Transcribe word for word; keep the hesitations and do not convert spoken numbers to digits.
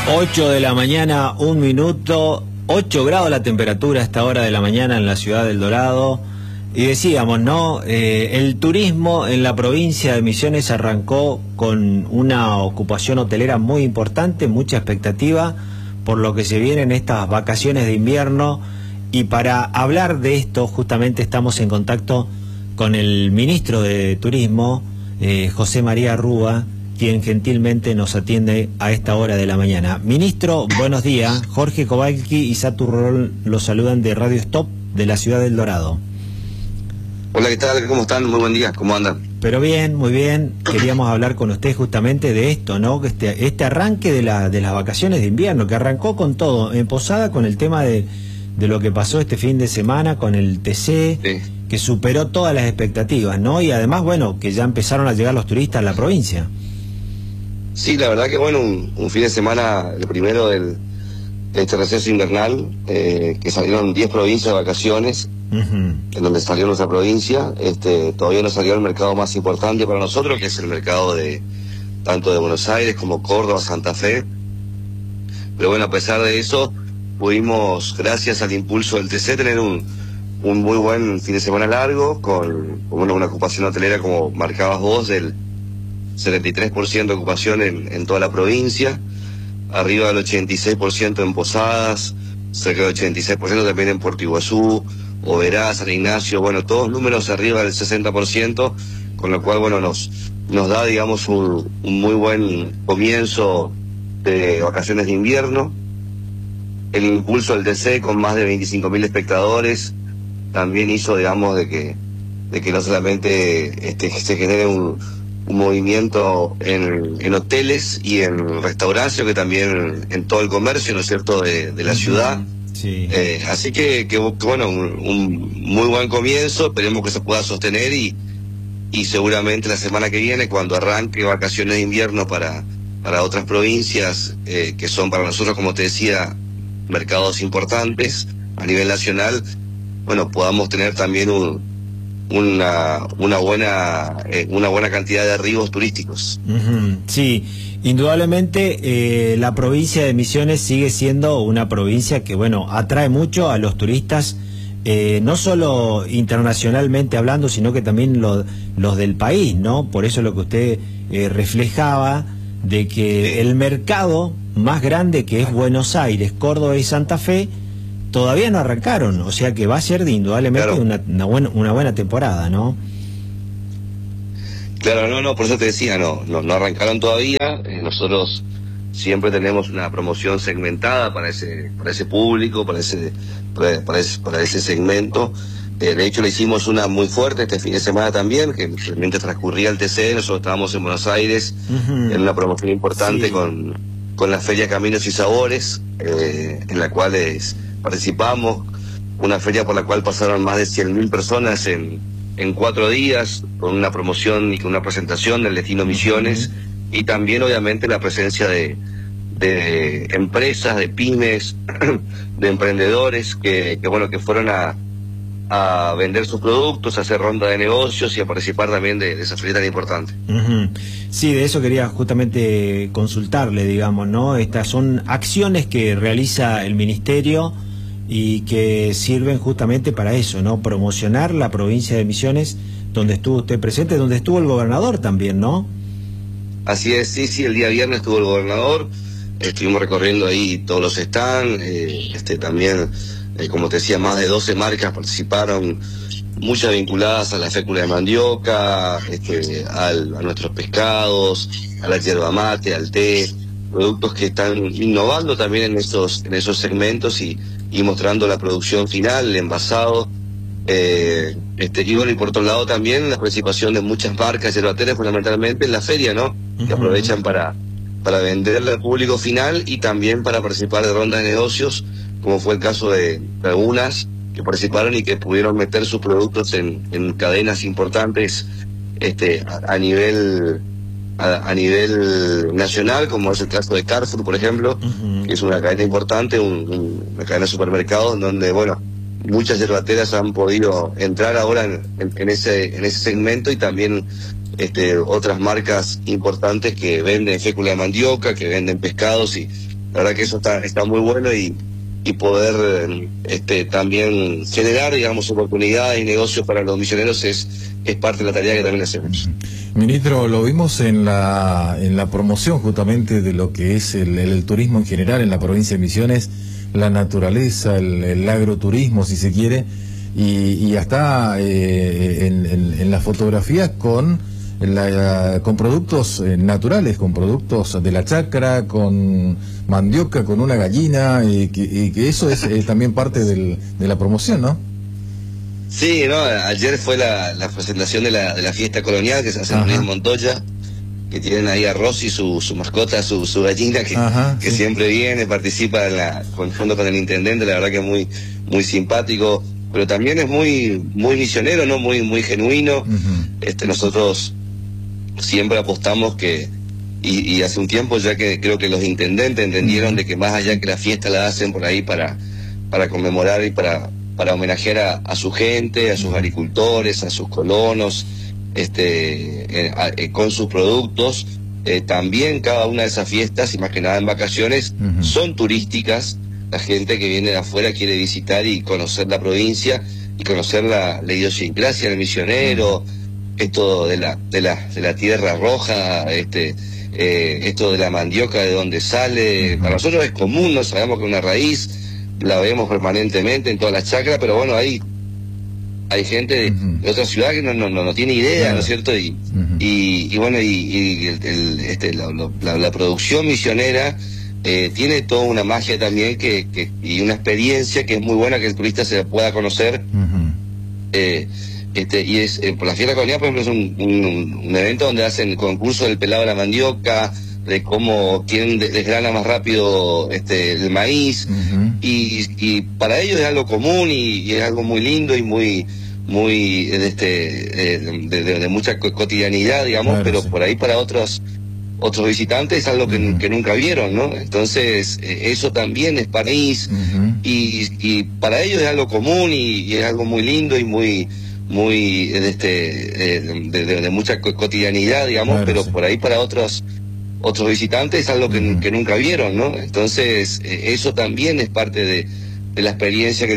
ocho de la mañana, un minuto, ocho grados la temperatura a esta hora de la mañana en la ciudad del Dorado. Y decíamos, ¿no? Eh, el turismo en la provincia de Misiones arrancó con una ocupación hotelera muy importante, mucha expectativa por lo que se viene en estas vacaciones de invierno. Y para hablar de esto, justamente estamos en contacto con el ministro de Turismo, eh, José María Rúa, quien gentilmente nos atiende a esta hora de la mañana. Ministro, buenos días. Jorge Kowalski y Saturrol los saludan de Radio Stop de la ciudad del Dorado. Hola, ¿qué tal? ¿Cómo están? Muy buen día. ¿Cómo andan? Pero bien, muy bien. Queríamos hablar con usted justamente de esto, ¿no? Este, este arranque de, la, de las vacaciones de invierno, que arrancó con todo, en Posada con el tema de, de lo que pasó este fin de semana con el T C, sí, que superó todas las expectativas, ¿no? Y además, bueno, que ya empezaron a llegar los turistas a la provincia. Sí, la verdad que bueno, un, un fin de semana, el primero del, de este receso invernal, eh, que salieron diez provincias de vacaciones, uh-huh, en donde salió nuestra provincia. Este, todavía no salió el mercado más importante para nosotros, que es el mercado de tanto de Buenos Aires como Córdoba, Santa Fe. Pero bueno, a pesar de eso, pudimos, gracias al impulso del T C, tener un, un muy buen fin de semana largo, con, con una, una ocupación hotelera, como marcabas vos, del setenta y tres por ciento de ocupación en, en toda la provincia, arriba del ochenta y seis por ciento en Posadas, cerca del ochenta y seis por ciento también en Puerto Iguazú, Oberá, San Ignacio, bueno, todos números arriba del sesenta por ciento, con lo cual, bueno, nos, nos da, digamos, un, un muy buen comienzo de vacaciones de invierno. El impulso del T C, con más de veinticinco mil espectadores, también hizo, digamos, de que, de que no solamente este, se genere un un movimiento en, en hoteles y en restauración, que también en todo el comercio, ¿no es cierto?, de, de la ciudad. Sí. Eh, así que, que, que bueno, un, un muy buen comienzo, esperemos que se pueda sostener y, y seguramente la semana que viene, cuando arranque vacaciones de invierno para, para otras provincias, eh, que son para nosotros, como te decía, mercados importantes a nivel nacional, bueno, podamos tener también un una una buena eh, una buena cantidad de arribos turísticos. Uh-huh. Sí, indudablemente eh, la provincia de Misiones sigue siendo una provincia que, bueno, atrae mucho a los turistas, eh, no solo internacionalmente hablando, sino que también lo, los del país, ¿no? Por eso lo que usted eh, reflejaba, de que el mercado más grande, que es Buenos Aires, Córdoba y Santa Fe, todavía no arrancaron, o sea que va a ser de indudablemente claro. una, una, buena, una buena temporada, ¿no? Claro, no, no, por eso te decía, no, no, no arrancaron todavía. Eh, nosotros siempre tenemos una promoción segmentada para ese, para ese público, para ese, para, para ese, para ese segmento. Eh, de hecho, le hicimos una muy fuerte este fin de semana también, que mientras transcurría el T C, nosotros estábamos en Buenos Aires, uh-huh, en una promoción importante, sí, con, con la Feria Caminos y Sabores, eh, en la cual es, participamos, una feria por la cual pasaron más de cien mil personas en, en cuatro días, con una promoción y con una presentación del destino Misiones, uh-huh, y también obviamente la presencia de, de empresas, de pymes, de emprendedores que, que bueno, que fueron a, a vender sus productos, a hacer ronda de negocios y a participar también de, de esa feria tan importante. Uh-huh. Sí, de eso quería justamente consultarle, digamos, ¿no? Estas son acciones que realiza el Ministerio y que sirven justamente para eso, ¿no? Promocionar la provincia de Misiones, donde estuvo usted presente, donde estuvo el gobernador también, ¿no? Así es, sí, sí, el día viernes estuvo el gobernador, estuvimos recorriendo ahí todos los stands, eh, este, también, eh, como te decía, más de doce marcas participaron, muchas vinculadas a la fécula de mandioca, este, al, a nuestros pescados, a la yerba mate, al té, productos que están innovando también en esos, en esos segmentos y, y mostrando la producción final, el envasado, eh, este, y bueno, y por otro lado también la participación de muchas marcas yerbateras, fundamentalmente en la feria, ¿no? Uh-huh. Que aprovechan para, para venderle al público final y también para participar de rondas de negocios, como fue el caso de, de algunas que participaron y que pudieron meter sus productos en, en cadenas importantes, este, a, a nivel a, a nivel nacional, como es el caso de Carrefour, por ejemplo, uh-huh, que es una cadena importante, un, un, una cadena de supermercados donde, bueno, muchas yerbateras han podido entrar ahora en, en, en ese en ese segmento, y también este, otras marcas importantes que venden fécula de mandioca, que venden pescados y, La verdad que eso está, está muy bueno y, y poder este, también generar, digamos, oportunidades y negocios para los misioneros es, es parte de la tarea que también hacemos. Ministro, lo vimos en la en la promoción justamente de lo que es el, el, el turismo en general en la provincia de Misiones, la naturaleza, el, el agroturismo, si se quiere, y, y hasta eh, en, en, en las fotografías con la, con productos eh, naturales, con productos de la chacra, con mandioca, con una gallina, y que, y que eso es eh, también parte del, de la promoción, ¿no? Sí, no, ayer fue la, la presentación de la, de la fiesta colonial que se hace en Montoya, que tienen ahí a Rosy, su, su mascota, su, su gallina, que, Ajá, que sí. siempre viene, participa en la, con, junto con el intendente, la verdad que es muy, muy simpático, pero también es muy, muy misionero, ¿no? Muy, muy genuino. Uh-huh. Este, nosotros siempre apostamos que, y, y hace un tiempo ya que creo que los intendentes entendieron uh-huh. de que más allá que la fiesta la hacen por ahí para, para conmemorar y para para homenajear a, a su gente, a sus agricultores, a sus colonos, este, eh, a, eh, con sus productos. Eh, también cada una de esas fiestas, y más que nada en vacaciones, uh-huh. son turísticas. La gente que viene de afuera quiere visitar y conocer la provincia y conocer la, la idiosincrasia del misionero, uh-huh. esto de la, de la, de la tierra roja, este, eh, esto de la mandioca, de dónde sale. Uh-huh. Para nosotros es común, no sabemos que es una raíz, la vemos permanentemente en todas las chacras, pero bueno, hay hay gente de, uh-huh. de otra ciudad que no no no, no tiene idea, claro. ¿no es cierto? Y, uh-huh. y, y bueno, y, y el, el, este, la, la, la producción misionera eh, tiene toda una magia también que, que y una experiencia que es muy buena que el turista se pueda conocer. Uh-huh. eh, este y es eh, por la fiesta colonial, por ejemplo, es un, un, un evento donde hacen concurso del pelado de la mandioca, de cómo quién desgrana más rápido este el maíz, uh-huh. y, y para ellos es algo común y, y es algo muy lindo y muy muy de este de, de, de mucha cotidianidad, digamos, claro, pero sí. por ahí para otros otros visitantes es algo que, uh-huh. que nunca vieron, ¿no? Entonces eh, eso también es país, uh-huh. y, y para ellos es algo común y, y es algo muy lindo y muy muy de este de, de, de mucha cotidianidad, digamos, claro, pero sí. por ahí para otros otros visitantes es algo que, uh-huh. que nunca vieron, ¿no? Entonces, eh, eso también es parte de, de la experiencia que